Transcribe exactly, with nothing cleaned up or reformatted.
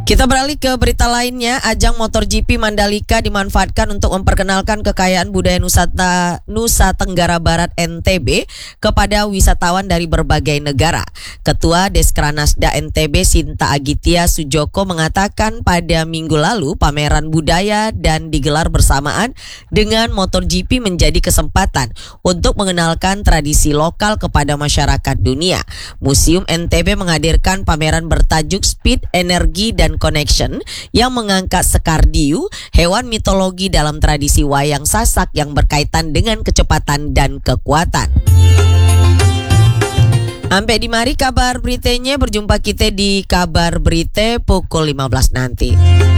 Kita beralih ke berita lainnya. Ajang MotoGP Mandalika dimanfaatkan untuk memperkenalkan kekayaan budaya Nusata, Nusa Tenggara Barat N T B kepada wisatawan dari berbagai negara. Ketua Deskranasda N T B Sinta Agitia Sujoko mengatakan pada minggu lalu pameran budaya dan digelar bersamaan dengan MotoGP menjadi kesempatan untuk mengenalkan tradisi lokal kepada masyarakat dunia. Museum N T B menghadirkan pameran bertajuk Speed, Energi, dan Connection yang mengangkat Sekardiu, hewan mitologi dalam tradisi wayang sasak yang berkaitan dengan kecepatan dan kekuatan. Sampai di mari kabar beritanya, berjumpa kita di kabar berita pukul lima belas nanti.